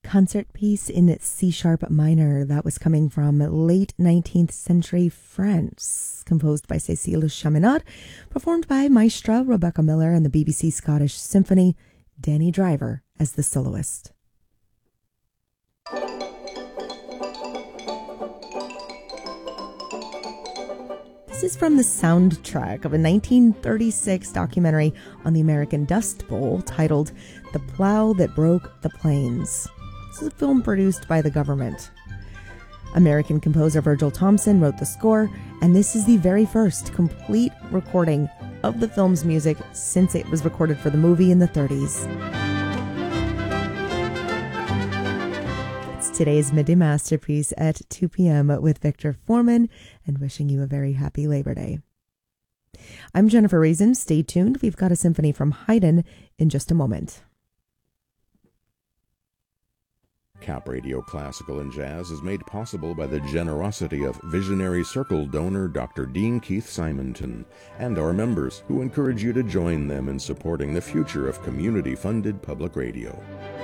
concert piece in C-sharp minor that was coming from late 19th century France, composed by Cécile Chaminade, performed by Maestra Rebecca Miller and the BBC Scottish Symphony, Danny Driver as the soloist. This is from the soundtrack of a 1936 documentary on the American Dust Bowl titled The Plow That Broke the Plains. This is a film produced by the government. American composer Virgil Thomson wrote the score, and this is the very first complete recording of the film's music since it was recorded for the movie in the 30s. It's today's Midday Masterpiece at 2 p.m. with Victor Foreman, and wishing you a very happy Labor Day. I'm Jennifer Reason. Stay tuned. We've got a symphony from Haydn in just a moment. Cap Radio Classical and Jazz is made possible by the generosity of Visionary Circle donor Dr. Dean Keith Simonton and our members, who encourage you to join them in supporting the future of community-funded public radio.